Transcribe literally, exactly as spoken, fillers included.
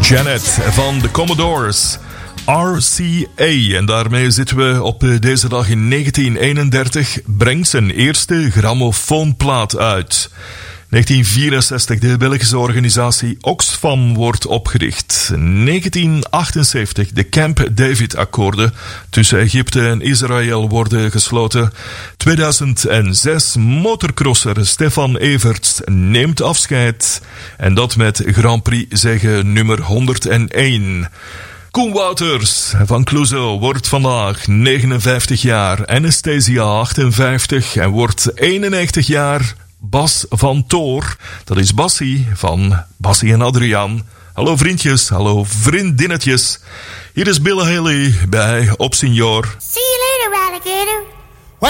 Janet van de Commodores. R C A. En daarmee zitten we op deze dag in negentien eenendertig. Brengt zijn eerste grammofoonplaat uit. negentien vierenzestig. De Belgische organisatie Oxfam wordt opgericht. negentien achtenzeventig. De Camp David-akkoorden tussen Egypte en Israël worden gesloten. tweeduizend zes. Motorcrosser Stefan Everts neemt afscheid. En dat met Grand Prix zege nummer honderdéén. Koen Wouters van Clouseau wordt vandaag negenenvijftig jaar. Anastasia achtenvijftig en wordt eenennegentig jaar. Bas van Toor, dat is Bassie van Bassie en Adriaan. Hallo vriendjes, hallo vriendinnetjes. Hier is Bill Haley bij Op Senior. See you later, alligator.